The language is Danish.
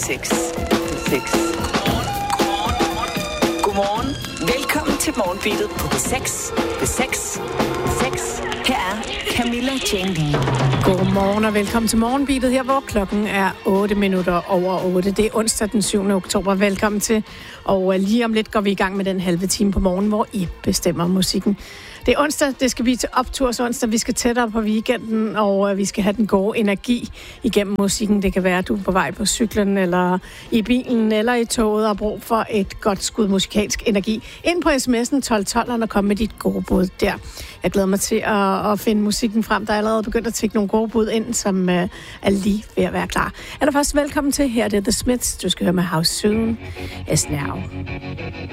6. Godmorgen. Velkommen til Morgenbeatet på P6. Her er Camilla Jane Lea. Godmorgen og velkommen til Morgenbeatet her, hvor klokken er 8:08. Det er onsdag den 7. oktober. Velkommen til. Og lige om lidt går vi i gang med den halve time på morgen, hvor I bestemmer musikken. Det er onsdag, det skal blive til optursonsdag. Vi skal tættere på weekenden, og vi skal have den gode energi igennem musikken. Det kan være, at du er på vej på cyklen, eller i bilen, eller i toget, og har brug for et godt skud musikalsk energi. Ind på sms'en 1212 og kom med dit gode bud der. Jeg glæder mig til at finde musikken frem. Der er allerede begyndt at tække nogle gode bud ind, som er lige ved at være klar. Allerførst velkommen til. Her er det The Smiths. Du skal høre med How Soon Is Now.